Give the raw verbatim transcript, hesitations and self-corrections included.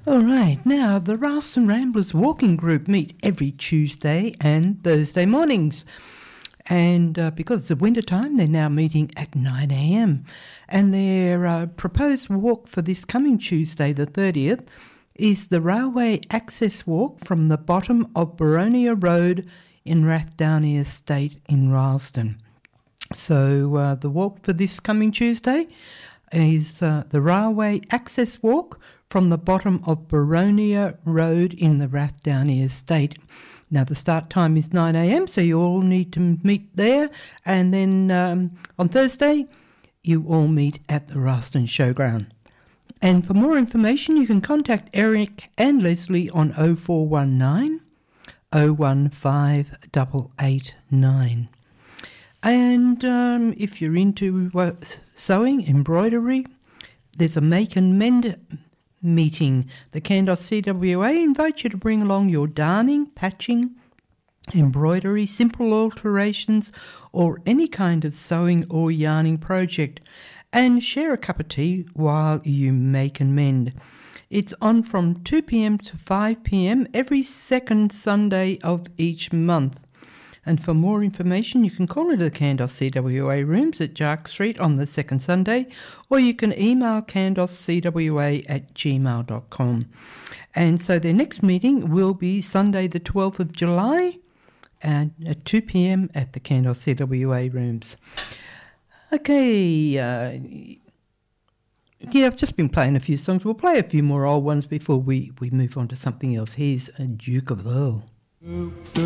All right, now the Ralston Ramblers Walking Group meet every Tuesday and Thursday mornings. And uh, because it's the winter time, they're now meeting at nine a.m. And their uh, proposed walk for this coming Tuesday, the thirtieth, is the Railway Access Walk from the bottom of Boronia Road in Rathdowney Estate in Ralston. So uh, the walk for this coming Tuesday is uh, the Railway Access Walk from the bottom of Boronia Road in the Rathdowney Estate. Now, the start time is nine a.m, so you all need to meet there. And then um, on Thursday, you all meet at the Ralston Showground. And for more information, you can contact Eric and Leslie on oh four one nine, oh one five eight eight nine. And um, if you're into uh, sewing, embroidery, there's a Make and Mend meeting. The Kandos C W A invites you to bring along your darning, patching, embroidery, simple alterations, or any kind of sewing or yarning project, and share a cup of tea while you make and mend. It's on from two p.m. to five p.m. every second Sunday of each month. And for more information, you can call into the Kandos C W A rooms at Jark Street on the second Sunday, or you can email kandoscwa at gmail dot com. And so their next meeting will be Sunday the twelfth of July and at two p.m. at the Kandos C W A rooms. Okay, uh, yeah, I've just been playing a few songs. We'll play a few more old ones before we, we move on to something else. Here's a Duke of Earl.